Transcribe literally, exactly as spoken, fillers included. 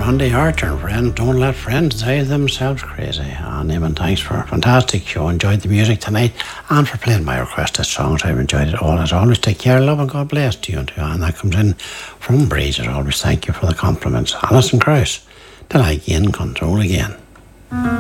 Randy Archer, friend. Don't let friends drive themselves crazy. And Eamon, thanks for a fantastic show. Enjoyed the music tonight and for playing my requested songs. I've enjoyed it all. As always, take care, love, and God bless to you and to you. And that comes in from Breeze. As always, thank you for the compliments. Alison Krauss, till I gain control again.